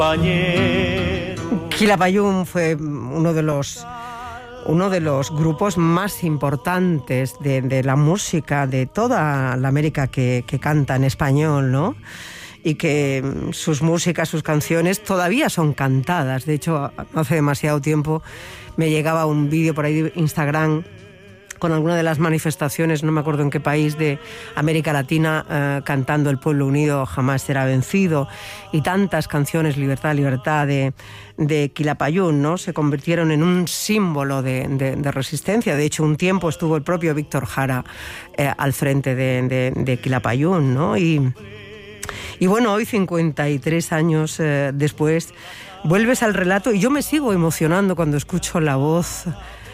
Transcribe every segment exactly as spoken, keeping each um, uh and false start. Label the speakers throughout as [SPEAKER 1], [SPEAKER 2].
[SPEAKER 1] Quilapayún fue uno de los uno de los grupos más importantes de, de la música de toda la América que, que canta en español, ¿no? Y que sus músicas, sus canciones todavía son cantadas. De hecho, no hace demasiado tiempo me llegaba un vídeo por ahí de Instagram con alguna de las manifestaciones, no me acuerdo en qué país de América Latina, eh, cantando El pueblo unido jamás será vencido, y tantas canciones, Libertad, Libertad, de, de Quilapayún, ¿no? Se convirtieron en un símbolo de, de, de resistencia. De hecho, un tiempo estuvo el propio Víctor Jara eh, al frente de, de, de Quilapayún, ¿no? Y, y bueno, hoy, cincuenta y tres años eh, después, vuelves al relato y yo me sigo emocionando cuando escucho la voz,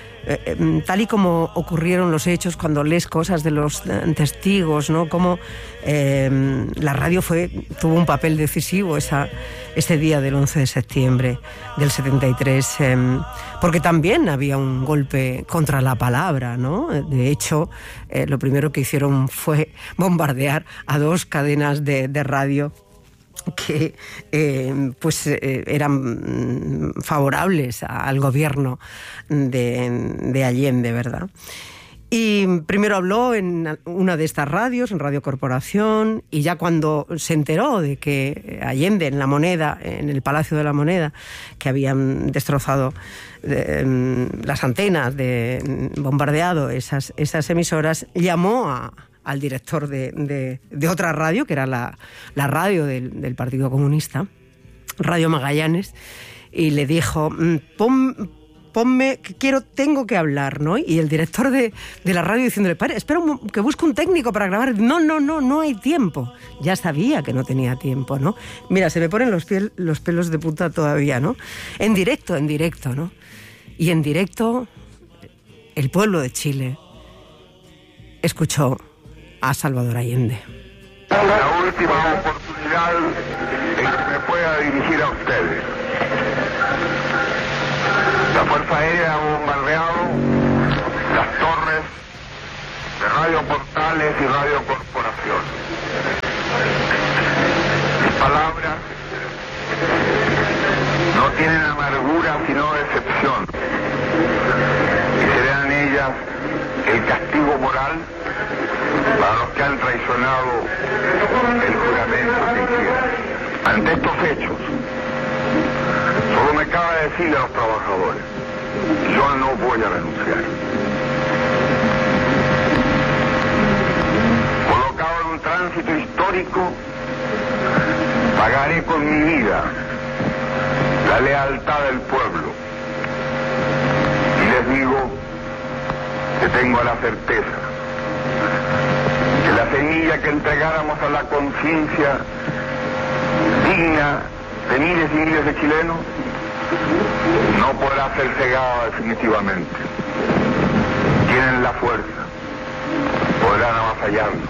[SPEAKER 1] Eh, tal y como ocurrieron los hechos, cuando lees cosas de los eh, testigos, ¿no? Cómo eh, la radio fue, tuvo un papel decisivo esa, ese día del once de septiembre del setenta y tres, eh, porque también había un golpe contra la palabra, ¿no? De hecho, eh, lo primero que hicieron fue bombardear a dos cadenas de, de radio que eh, pues eh, eran favorables al gobierno de, de Allende, ¿verdad? Y primero habló en una de estas radios, en Radio Corporación, y ya cuando se enteró de que Allende, en La Moneda, en el Palacio de la Moneda, que habían destrozado eh, las antenas, de, bombardeado esas, esas emisoras, llamó a al director de, de, de otra radio, que era la, la radio del, del Partido Comunista, Radio Magallanes, y le dijo, Pon, ponme, que quiero, tengo que hablar, ¿no? Y el director de, de la radio diciéndole, Pare, espera un, que busque un técnico para grabar. No, no, no, no hay tiempo. Ya sabía que no tenía tiempo, ¿no? Mira, se me ponen los, piel, los pelos de punta todavía, ¿no? En directo, en directo, ¿no? Y en directo, el pueblo de Chile escuchó a Salvador Allende.
[SPEAKER 2] La última oportunidad en que me pueda dirigir a ustedes. La Fuerza Aérea ha bombardeado las torres de Radio Portales y Radio Corporación. Mis palabras no tienen amargura sino decepción, y serán ellas el castigo moral para los que han traicionado el juramento que hicieron. Ante estos hechos, solo me cabe decirle a los trabajadores, yo no voy a renunciar. Colocado en un tránsito histórico, pagaré con mi vida la lealtad del pueblo. Y les digo que tengo la certeza que la semilla que entregáramos a la conciencia digna de miles y miles de chilenos no podrá ser cegada definitivamente. Tienen la fuerza, podrán avasallarnos,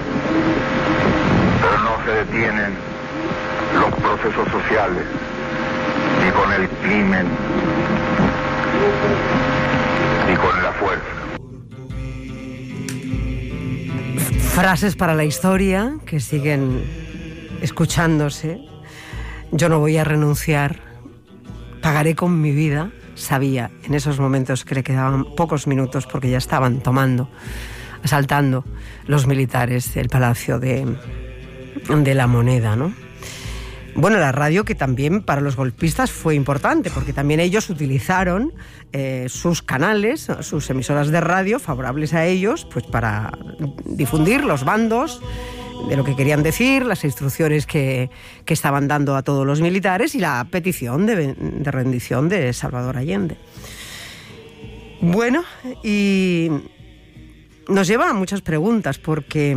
[SPEAKER 2] pero no se detienen los procesos sociales ni con el crimen ni con la fuerza.
[SPEAKER 1] Frases para la historia que siguen escuchándose. Yo no voy a renunciar, pagaré con mi vida. Sabía en esos momentos que le quedaban pocos minutos porque ya estaban tomando, asaltando los militares el Palacio de, de la Moneda, ¿no? Bueno, la radio, que también para los golpistas fue importante, porque también ellos utilizaron eh, sus canales, sus emisoras de radio favorables a ellos, pues para difundir los bandos de lo que querían decir, las instrucciones que, que estaban dando a todos los militares y la petición de, de rendición de Salvador Allende. Bueno, y nos lleva a muchas preguntas, porque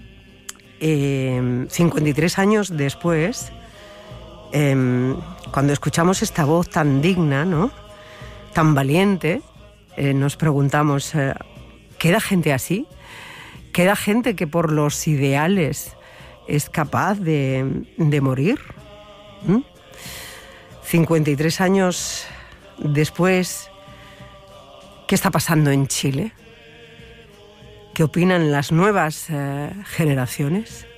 [SPEAKER 1] eh, cincuenta y tres años después, Eh, cuando escuchamos esta voz tan digna, ¿no?, tan valiente, eh, nos preguntamos, eh, ¿queda gente así? ¿Queda gente que por los ideales es capaz de, de morir? ¿Mm? cincuenta y tres años después, ¿qué está pasando en Chile? ¿Qué opinan las nuevas eh, generaciones?